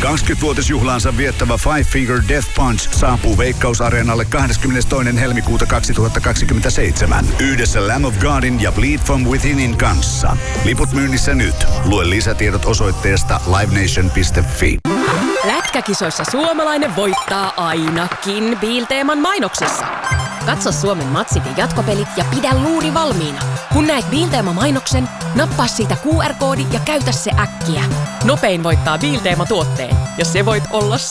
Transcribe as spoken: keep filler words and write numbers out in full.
kaksikymmenvuotisjuhlaansa viettävä Five Finger Death Punch saapuu Veikkaus-areenalle kahdeskymmenestoinen helmikuuta kaksituhattakaksikymmentäseitsemän. Yhdessä Lamb of Godin ja Bleed From Withinin kanssa. Liput myynnissä nyt. Lue lisätiedot osoitteesta live nation piste fi. Lätkäkisoissa suomalainen voittaa ainakin Bilteeman mainoksissa. Katso Suomen matsit ja jatkopelit ja pidä luuri valmiina. Kun näet Bilteema-mainoksen, nappaa siitä Q R-koodi ja käytä se äkkiä. Nopein voittaa Bilteema-tuotteen, ja se voit olla